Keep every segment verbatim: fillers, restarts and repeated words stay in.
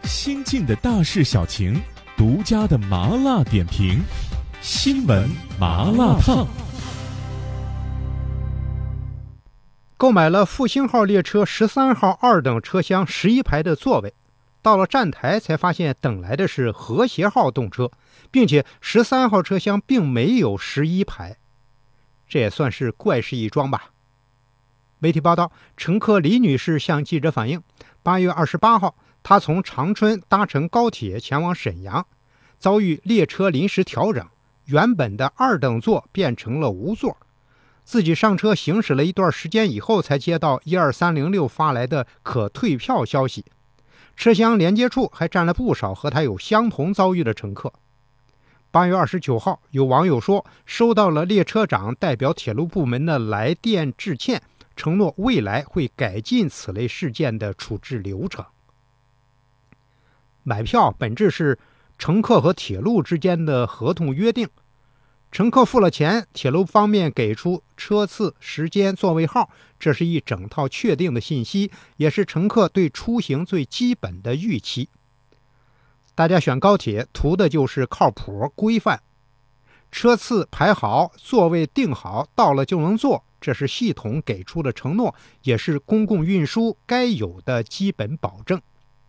新进的大事小情，独家的麻辣点评，新闻麻辣烫。 购买了复兴号列车十三号二等车厢十一排的座位，到了站台才发现等来的是和谐号动车，并且十三号车厢并没有十一排，这也算是怪事一桩吧。媒体报道，乘客李女士向记者反映，八月二十八号她从长春搭乘高铁前往沈阳，遭遇列车临时调整，原本的二等座变成了无座。自己上车行驶了一段时间以后，才接到一二三零六发来的可退票消息。车厢连接处还站了不少和他有相同遭遇的乘客。八月二十九号，有网友说收到了列车长代表铁路部门的来电致歉，承诺未来会改进此类事件的处置流程。买票本质是乘客和铁路之间的合同约定，乘客付了钱，铁路方面给出车次、时间、座位号，这是一整套确定的信息，也是乘客对出行最基本的预期。大家选高铁图的就是靠谱、规范，车次排好，座位定好，到了就能坐，这是系统给出的承诺，也是公共运输该有的基本保证。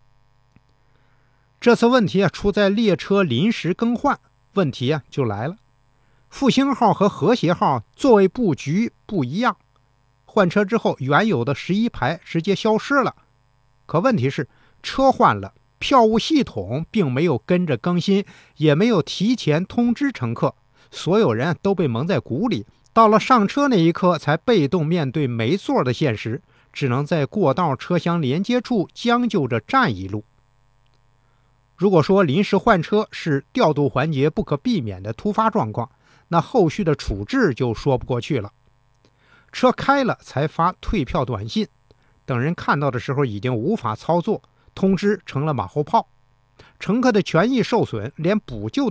这次问题啊，出在列车临时更换，问题啊就来了。复兴号和和谐号座位布局不一样，换车之后原有的十一排直接消失了。可问题是，车换了，票务系统并没有跟着更新，也没有提前通知乘客，所有人都被蒙在鼓里，到了上车那一刻才被动面对没座的现实，只能在过道车厢连接处将就着站一路。如果说临时换车是调度环节不可避免的突发状况，那后续的处置就说不过去了。车开了才发退票短信，等人看到的时候已经无法操作，通知成了马后炮，乘客的权益受损，连补救